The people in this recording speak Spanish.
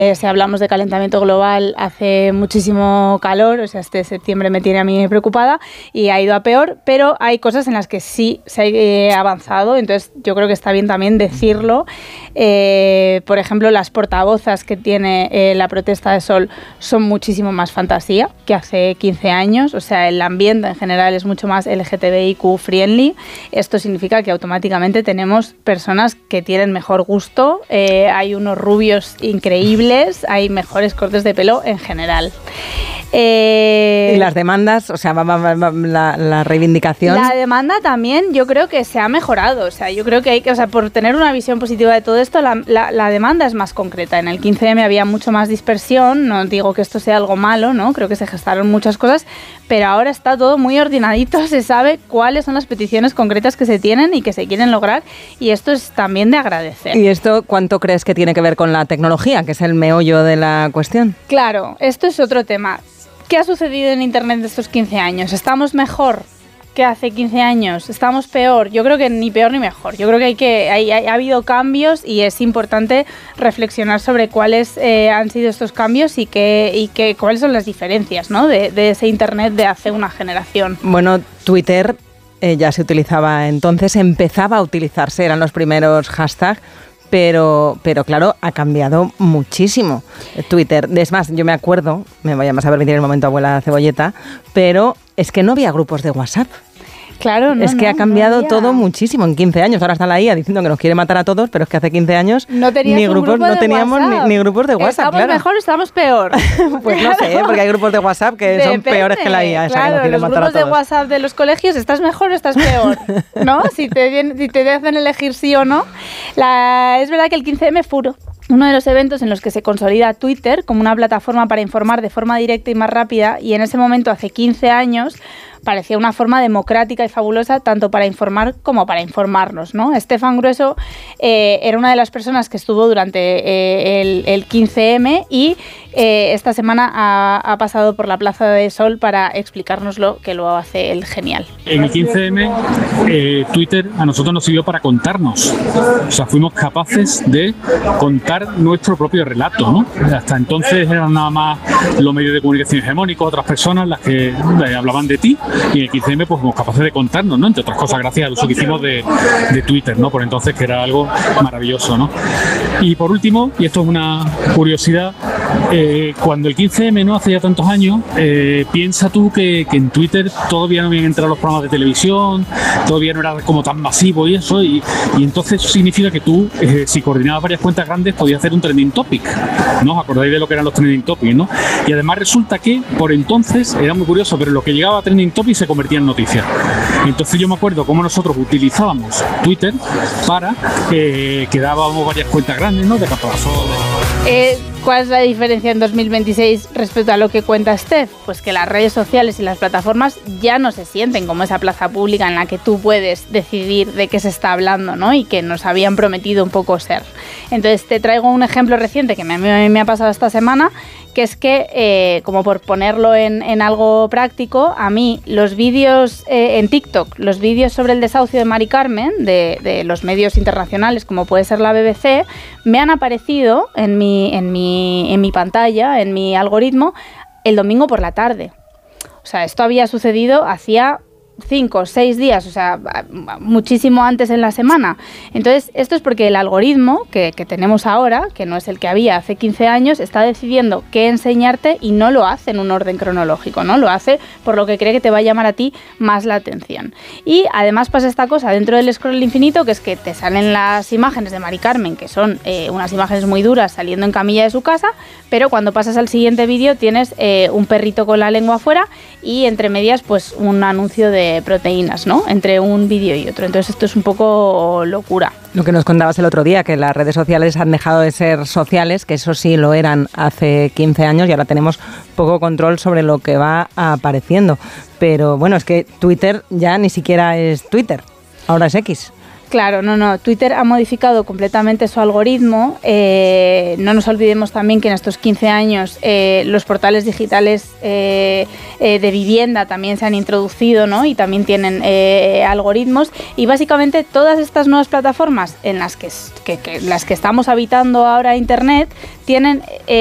Si hablamos de calentamiento global, hace muchísimo calor, o sea, este septiembre me tiene a mí preocupada y ha ido a peor, pero hay cosas en las que sí se ha avanzado, entonces yo creo que está bien también decirlo. Por ejemplo, las portavozas que tiene la protesta de Sol son muchísimo más fantasía que hace 15 años, o sea, el ambiente en general es mucho más LGTBIQ friendly. Esto significa que automáticamente tenemos personas que tienen mejor gusto, hay unos rubios increíbles, hay mejores cortes de pelo en general. Y las demandas, o sea, la reivindicación. La demanda también yo creo que se ha mejorado, o sea, yo creo que hay que, o sea, por tener una visión positiva de todo esto, la demanda es más concreta. En el 15M había mucho más dispersión, no digo que esto sea algo malo, ¿no? Creo que se gestaron muchas cosas, pero ahora está todo muy ordenadito, se sabe cuáles son las peticiones concretas que se tienen y que se quieren lograr, y esto es también de agradecer. ¿Y esto cuánto crees que tiene que ver con la tecnología, que es el meollo de la cuestión? Claro, esto es otro tema. ¿Qué ha sucedido en Internet de estos 15 años? ¿Estamos mejor que hace 15 años? ¿Estamos peor? Yo creo que ni peor ni mejor. Yo creo que ha habido cambios y es importante reflexionar sobre cuáles han sido estos cambios y cuáles son las diferencias, ¿no? de ese Internet de hace una generación. Bueno, Twitter ya se utilizaba entonces, empezaba a utilizarse, eran los primeros hashtags. Pero claro, ha cambiado muchísimo Twitter. Es más, yo me acuerdo, me voy a más a permitir el momento abuela cebolleta, pero es que no había grupos de WhatsApp. Claro, es que ha cambiado todo muchísimo en 15 años. Ahora está la IA diciendo que nos quiere matar a todos, pero es que hace 15 años no teníamos ni grupos de WhatsApp. ¿Estamos claro. mejor o estamos peor? Pues no sé, porque hay grupos de WhatsApp que son peores que la IA. Claro, que nos quiere los matar grupos a todos. de WhatsApp de los colegios, ¿estás mejor o estás peor? ¿No? Si te hacen elegir sí o no. Es verdad que el 15M fue uno de los eventos en los que se consolida Twitter como una plataforma para informar de forma directa y más rápida, y en ese momento, hace 15 años, parecía una forma democrática y fabulosa tanto para informar como para informarnos, ¿no? Estefan Grueso era una de las personas que estuvo durante el 15M y esta semana ha pasado por la Plaza de Sol para explicárnoslo, que lo hace él genial. En el 15M Twitter a nosotros nos sirvió para contarnos, o sea, fuimos capaces de contar nuestro propio relato, ¿no? Hasta entonces eran nada más los medios de comunicación hegemónicos, otras personas las que hablaban de ti, y en el 15M pues fuimos capaces de contarnos, ¿no? Entre otras cosas gracias al uso que hicimos de Twitter, ¿no? Por entonces, que era algo maravilloso, ¿no? Y por último, y esto es una curiosidad, cuando el 15M no hace ya tantos años, piensa tú que en Twitter todavía no habían entrado los programas de televisión, todavía no era como tan masivo y eso, y entonces eso significa que tú, si coordinabas varias cuentas grandes, podías hacer un trending topic, ¿no? ¿Os acordáis de lo que eran los trending topics, no? Y además resulta que por entonces era muy curioso, pero lo que llegaba a trending topic se convertía en noticias. Entonces yo me acuerdo cómo nosotros utilizábamos Twitter para que dábamos varias cuentas grandes, ¿no? De Caparazón. ¿Cuál es la diferencia en 2026 respecto a lo que cuenta Steph? Pues que las redes sociales y las plataformas ya no se sienten como esa plaza pública en la que tú puedes decidir de qué se está hablando, ¿no? Y que nos habían prometido un poco ser. Entonces te traigo un ejemplo reciente que me ha pasado esta semana, que es que, como por ponerlo en algo práctico, a mí los vídeos en TikTok, los vídeos sobre el desahucio de Mari Carmen, de los medios internacionales como puede ser la BBC, me han aparecido en mi pantalla, en mi algoritmo, el domingo por la tarde. O sea, esto había sucedido hacía 5 o 6 días, o sea, muchísimo antes en la semana. Entonces, esto es porque el algoritmo que tenemos ahora, que no es el que había hace 15 años, está decidiendo qué enseñarte y no lo hace en un orden cronológico, ¿no? Lo hace por lo que cree que te va a llamar a ti más la atención. Y además pasa esta cosa dentro del scroll infinito, que es que te salen las imágenes de Mari Carmen, que son unas imágenes muy duras saliendo en camilla de su casa, pero cuando pasas al siguiente vídeo tienes un perrito con la lengua afuera y entre medias pues un anuncio de proteínas, ¿no? Entre un vídeo y otro. Entonces esto es un poco locura. Lo que nos contabas el otro día, que las redes sociales han dejado de ser sociales, que eso sí lo eran hace 15 años y ahora tenemos poco control sobre lo que va apareciendo. Pero bueno, es que Twitter ya ni siquiera es Twitter, ahora es X. Claro, no. Twitter ha modificado completamente su algoritmo. No nos olvidemos también que en estos 15 años los portales digitales de vivienda también se han introducido, ¿no? Y también tienen algoritmos. Y básicamente todas estas nuevas plataformas en las que estamos habitando ahora Internet tienen